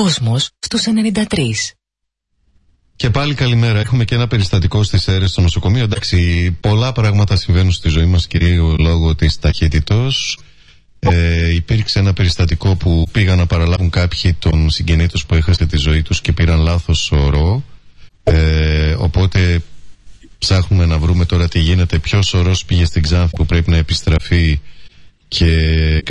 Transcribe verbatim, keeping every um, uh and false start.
Κόσμος στους ενενήντα τρία. Και πάλι καλημέρα. Έχουμε και ένα περιστατικό στις Σέρρες στο νοσοκομείο. Εντάξει, πολλά πράγματα συμβαίνουν στη ζωή μας, κυρίως λόγω της ταχύτητος. Ε, υπήρξε ένα περιστατικό που πήγαν να παραλάβουν κάποιοι τον συγγενή τους που έχασε τη ζωή τους και πήραν λάθος σωρό. Ε, οπότε ψάχνουμε να βρούμε τώρα τι γίνεται. Ποιος σωρός πήγε στην Ξάνθη που πρέπει να επιστραφεί και